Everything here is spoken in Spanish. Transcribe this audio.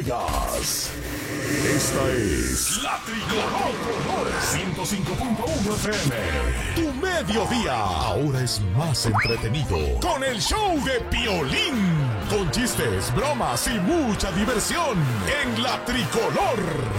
Esta es La Tricolor 105.1 FM. Tu mediodía ahora es más entretenido con el show de Piolín. Con chistes, bromas y mucha diversión en La Tricolor.